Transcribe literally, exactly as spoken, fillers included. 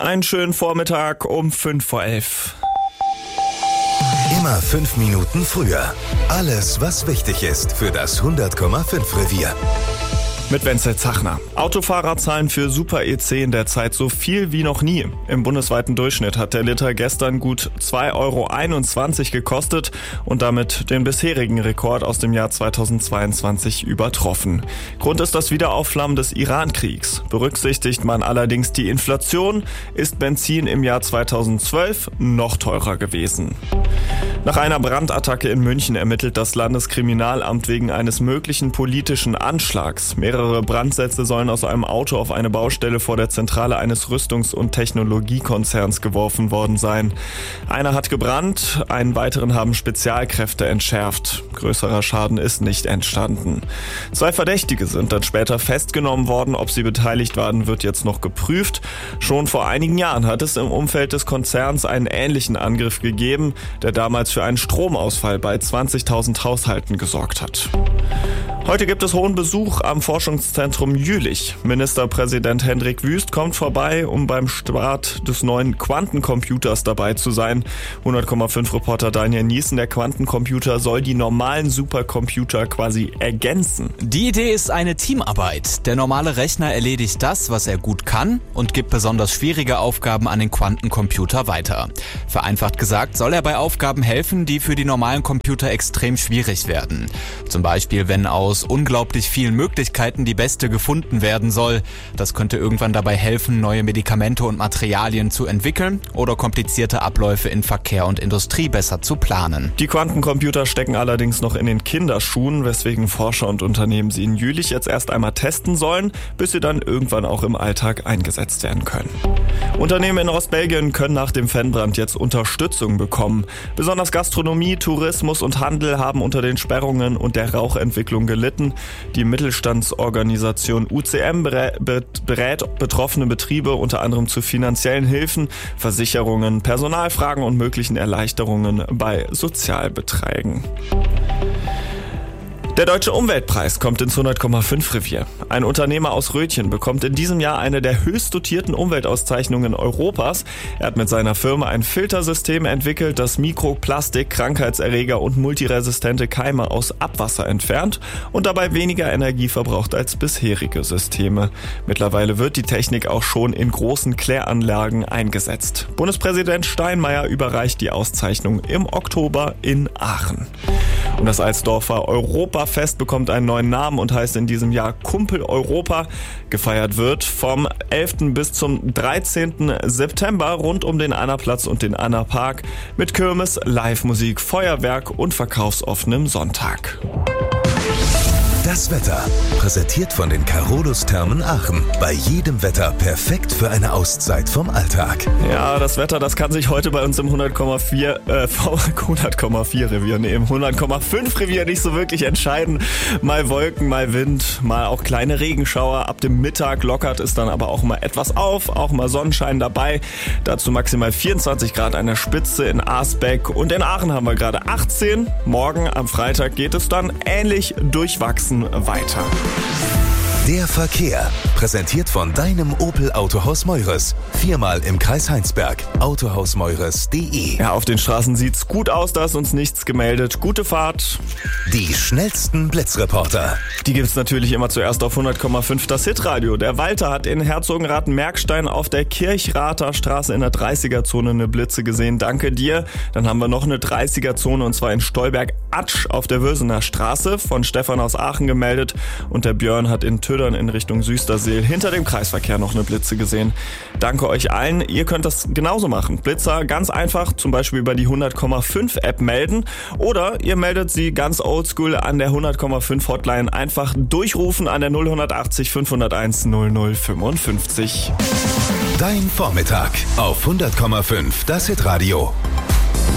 Einen schönen Vormittag um fünf vor elf. Immer fünf Minuten früher. Alles, was wichtig ist für das hundert Komma fünf Revier. Mit Wenzel Zachner. Autofahrer zahlen für Super E C in der Zeit so viel wie noch nie. Im bundesweiten Durchschnitt hat der Liter gestern gut zwei Euro einundzwanzig gekostet und damit den bisherigen Rekord aus dem Jahr zweitausendzweiundzwanzig übertroffen. Grund ist das Wiederaufflammen des Iran-Kriegs. Berücksichtigt man allerdings die Inflation, ist Benzin im Jahr zweitausendzwölf noch teurer gewesen. Nach einer Brandattacke in München ermittelt das Landeskriminalamt wegen eines möglichen politischen Anschlags. Mehrere Brandsätze sollen aus einem Auto auf eine Baustelle vor der Zentrale eines Rüstungs- und Technologiekonzerns geworfen worden sein. Einer hat gebrannt, einen weiteren haben Spezialkräfte entschärft. Größerer Schaden ist nicht entstanden. Zwei Verdächtige sind dann später festgenommen worden. Ob sie beteiligt waren, wird jetzt noch geprüft. Schon vor einigen Jahren hat es im Umfeld des Konzerns einen ähnlichen Angriff gegeben, der damals für einen Stromausfall bei zwanzigtausend Haushalten gesorgt hat. Heute gibt es hohen Besuch am Forschungszentrum Jülich. Ministerpräsident Hendrik Wüst kommt vorbei, um beim Start des neuen Quantencomputers dabei zu sein. hundert Komma fünf Reporter Daniel Niesen, der Quantencomputer soll die normalen Supercomputer quasi ergänzen. Die Idee ist eine Teamarbeit. Der normale Rechner erledigt das, was er gut kann und gibt besonders schwierige Aufgaben an den Quantencomputer weiter. Vereinfacht gesagt soll er bei Aufgaben helfen, die für die normalen Computer extrem schwierig werden. Zum Beispiel, wenn aus unglaublich vielen Möglichkeiten die beste gefunden werden soll. Das könnte irgendwann dabei helfen, neue Medikamente und Materialien zu entwickeln oder komplizierte Abläufe in Verkehr und Industrie besser zu planen. Die Quantencomputer stecken allerdings noch in den Kinderschuhen, weswegen Forscher und Unternehmen sie in Jülich jetzt erst einmal testen sollen, bis sie dann irgendwann auch im Alltag eingesetzt werden können. Unternehmen in Ostbelgien können nach dem Fennbrand jetzt Unterstützung bekommen. Besonders Gastronomie, Tourismus und Handel haben unter den Sperrungen und der Rauchentwicklung gelitten. Die Mittelstandsorganisation U C M berät betroffene Betriebe unter anderem zu finanziellen Hilfen, Versicherungen, Personalfragen und möglichen Erleichterungen bei Sozialbeträgen. Der Deutsche Umweltpreis kommt ins hundert Komma fünf Revier. Ein Unternehmer aus Rötchen bekommt in diesem Jahr eine der höchst dotierten Umweltauszeichnungen Europas. Er hat mit seiner Firma ein Filtersystem entwickelt, das Mikroplastik, Krankheitserreger und multiresistente Keime aus Abwasser entfernt und dabei weniger Energie verbraucht als bisherige Systeme. Mittlerweile wird die Technik auch schon in großen Kläranlagen eingesetzt. Bundespräsident Steinmeier überreicht die Auszeichnung im Oktober in Aachen. Und das Alsdorfer Europafest bekommt einen neuen Namen und heißt in diesem Jahr Kumpel Europa. Gefeiert wird vom elften bis zum dreizehnten September rund um den Annaplatz und den Annapark mit Kirmes, Live-Musik, Feuerwerk und verkaufsoffenem Sonntag. Das Wetter, präsentiert von den Carolus-Thermen Aachen. Bei jedem Wetter perfekt für eine Auszeit vom Alltag. Ja, das Wetter, das kann sich heute bei uns im hundert Komma vier äh, hundert Komma vier Revier, nee, im hundert Komma fünf Revier nicht so wirklich entscheiden. Mal Wolken, mal Wind, mal auch kleine Regenschauer. Ab dem Mittag lockert es dann aber auch mal etwas auf, auch mal Sonnenschein dabei. Dazu maximal vierundzwanzig Grad an der Spitze in Arsbeck und in Aachen haben wir gerade achtzehn. Morgen am Freitag geht es dann ähnlich durchwachsen weiter. Der Verkehr, präsentiert von deinem Opel Autohaus Meures. Viermal im Kreis Heinsberg. autohaus meures punkt de. Ja, auf den Straßen sieht's gut aus, da ist uns nichts gemeldet. Gute Fahrt. Die schnellsten Blitzreporter. Die gibt's natürlich immer zuerst auf hundert Komma fünf das Hitradio. Der Walter hat in Herzogenrath-Merkstein auf der Kirchrather Straße in der dreißiger-Zone eine Blitze gesehen. Danke dir. Dann haben wir noch eine dreißiger-Zone und zwar in Stolberg-Atsch auf der Würsener Straße. Von Stefan aus Aachen gemeldet. Und der Björn hat in Tüdern in Richtung Süsterseel hinter dem Kreisverkehr noch eine Blitze gesehen. Danke euch allen. Ihr könnt das genauso machen. Blitzer ganz einfach, zum Beispiel über die hundert Komma fünf App melden oder ihr meldet sie ganz oldschool an der hundert Komma fünf Hotline. Einfach durchrufen an der null achtzig fünfhunderteins null null fünfundfünfzig. Dein Vormittag auf hundert Komma fünf das Hitradio.